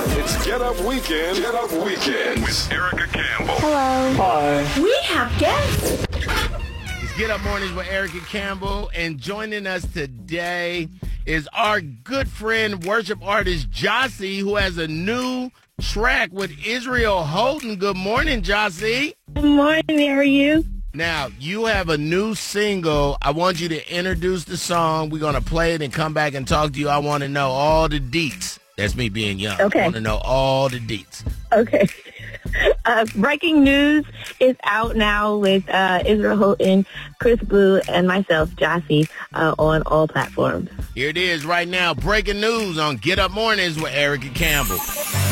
It's Get Up Weekend. Get Up Weekend with Erica Campbell. Hello. Hi. We have guests. It's Get Up Mornings with Erica Campbell, and joining us today is our good friend, worship artist Jossie, who has a new track with Israel Houghton. Good morning, Jossie. Good morning. How are you? Now, you have a new single. I want you to introduce the song. We're going to play it and come back and talk to you. I want to know all the deets. That's me being young. Okay. I want to know all the deets. Okay. Breaking News is out now with Israel Houghton, Chris Blue, and myself, Jossie, on all platforms. Here it is right now. Breaking news on Get Up Mornings with Erica Campbell.